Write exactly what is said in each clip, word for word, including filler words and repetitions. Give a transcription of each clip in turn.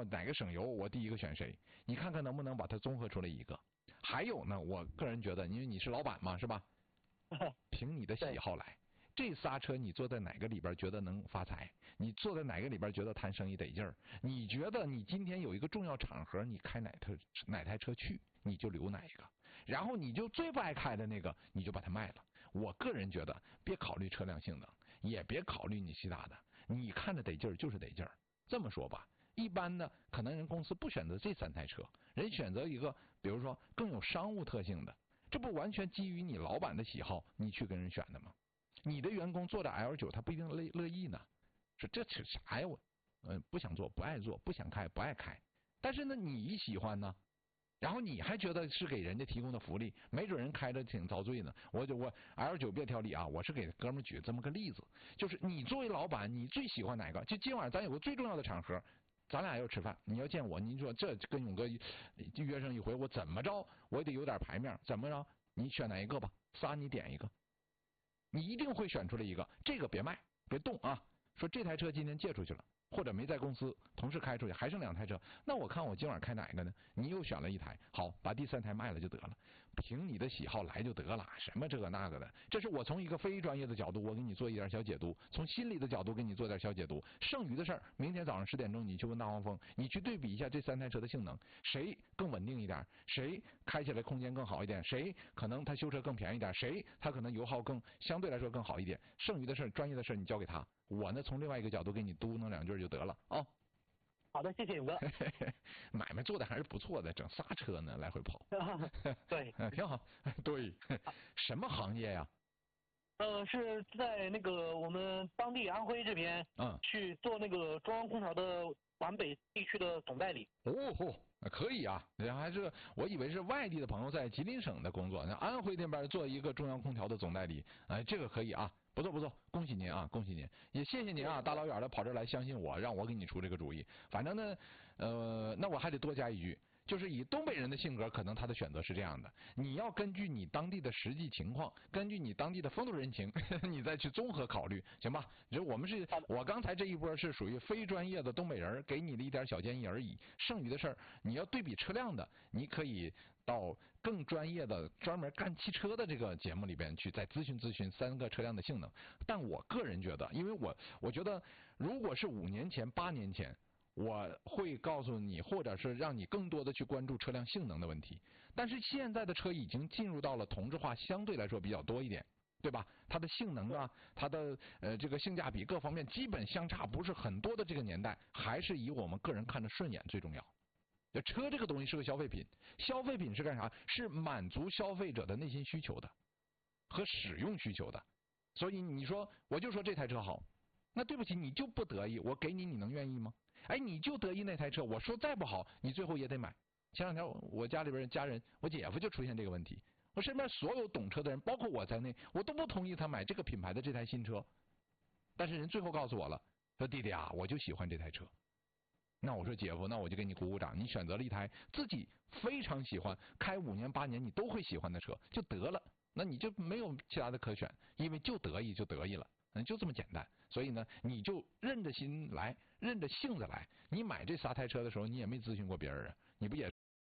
道哪个省油，我第一个选谁？你看看能不能把它综合出来一个。还有呢，我个人觉得，因为你是老板嘛，是吧？凭你的喜好来。这仨车你坐在哪个里边觉得能发财？你坐在哪个里边觉得谈生意得劲儿？你觉得你今天有一个重要场合，你开哪台哪台车去，你就留哪一个，然后你就最不爱开的那个，你就把它卖了。我个人觉得，别考虑车辆性能，也别考虑你其他的，你看着得劲儿就是得劲儿。这么说吧，一般的可能人公司不选择这三台车，人选择一个，比如说更有商务特性的，这不完全基于你老板的喜好，你去跟人选的吗？你的员工坐着 L 九，他不一定乐乐意呢。说这是啥呀？我，嗯、呃，不想坐，不爱坐，不想开，不爱开。但是呢，你喜欢呢，然后你还觉得是给人家提供的福利，没准人开着挺遭罪呢。我就我 L 九别挑理啊，我是给哥们举这么个例子，就是你作为老板，你最喜欢哪个？就今晚咱有个最重要的场合，咱俩要吃饭，你要见我，你说这跟勇哥约上一回，我怎么着我也得有点排面，怎么着？你选哪一个吧？仨你点一个。你一定会选出来一个，这个别卖，别动啊！说这台车今天借出去了，或者没在公司，同事开出去，还剩两台车，那我看我今晚开哪个呢？你又选了一台，好，把第三台卖了就得了，凭你的喜好来就得了，什么这个那个的，这是我从一个非专业的角度，我给你做一点小解读，从心理的角度给你做点小解读。剩余的事儿，明天早上十点钟你去问大黄蜂，你去对比一下这三台车的性能，谁更稳定一点，谁开起来空间更好一点，谁可能他修车更便宜一点，谁他可能油耗更相对来说更好一点。剩余的事儿，专业的事儿你交给他，我呢从另外一个角度给你嘟囔两句就得了啊。哦， 好的，谢谢勇哥。 买卖做的还是不错的，整仨车呢，来回跑。 对， 挺好。对，什么行业呀？ 呃，是在那个我们当地安徽这边， 嗯， 去做那个中央空调的皖北地区的总代理。 哦吼，可以啊，还是我以为是外地的朋友在吉林省的工作，那安徽那边做一个中央空调的总代理，哎，这个可以啊。不错不错，恭喜您啊，恭喜您，也谢谢您啊，大老远的跑这来相信我，让我给你出这个主意。反正呢，呃，那我还得多加一句，就是以东北人的性格，可能他的选择是这样的：你要根据你当地的实际情况，根据你当地的风土人情，你再去综合考虑，行吧？就我们是，我刚才这一波是属于非专业的东北人，给你的一点小建议而已。剩余的事儿，你要对比车辆的，你可以到更专业的、专门干汽车的这个节目里边去再咨询咨询三个车辆的性能。但我个人觉得，因为我我觉得，如果是五年前、八年前，我会告诉你，或者是让你更多的去关注车辆性能的问题。但是现在的车已经进入到了同质化，相对来说比较多一点，对吧？它的性能啊，它的呃这个性价比各方面基本相差不是很多的这个年代，还是以我们个人看着顺眼最重要。车这个东西是个消费品，消费品是干啥？是满足消费者的内心需求的和使用需求的。所以你说，我就说这台车好，那对不起，你就不得意，我给你，你能愿意吗？哎，你就得意那台车，我说再不好，你最后也得买。前两天我家里边家人，我姐夫就出现这个问题，我身边所有懂车的人，包括我在内，我都不同意他买这个品牌的这台新车。但是人最后告诉我了，说弟弟啊，我就喜欢这台车。那我说姐夫，那我就给你鼓鼓掌，你选择了一台自己非常喜欢，开五年八年你都会喜欢的车就得了。那你就没有其他的可选，因为就得意就得意了，嗯，就这么简单。所以呢，你就认着心来，认着性子来。你买这仨台车的时候，你也没咨询过别人啊，你不也？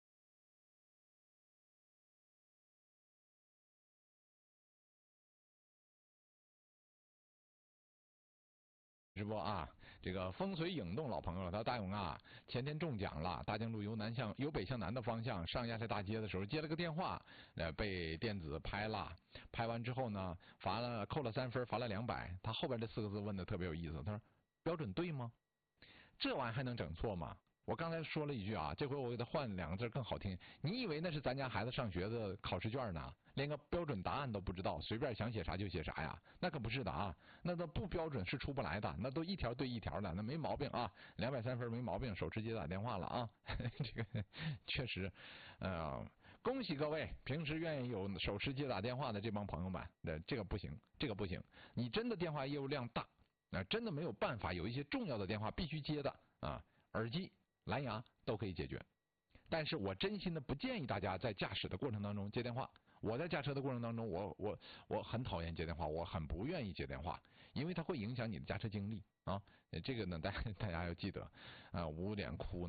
直播啊，这个风随影动老朋友了，他说大勇啊，前天中奖了，大江路由南向由北向南的方向上亚太大街的时候接了个电话，呃，被电子拍了，拍完之后呢，罚了扣了三分，罚了两百。他后边这四个字问的特别有意思，他说标准对吗？这玩意还能整错吗？我刚才说了一句啊，这回我给他换两个字更好听。你以为那是咱家孩子上学的考试卷呢？连个标准答案都不知道，随便想写啥就写啥呀？那可不是的啊，那都不标准是出不来的，那都一条对一条的，那没毛病啊，两百三分没毛病，手持接打电话了啊，这个确实，呃，恭喜各位，平时愿意有手持接打电话的这帮朋友们，呃，这个不行，这个不行，你真的电话业务量大，那、呃、真的没有办法，有一些重要的电话必须接的啊，耳机。蓝牙都可以解决，但是我真心的不建议大家在驾驶的过程当中接电话。我在驾车的过程当中，我我我很讨厌接电话，我很不愿意接电话，因为它会影响你的驾车经历啊。这个呢，大大家要记得啊，捂脸哭呢。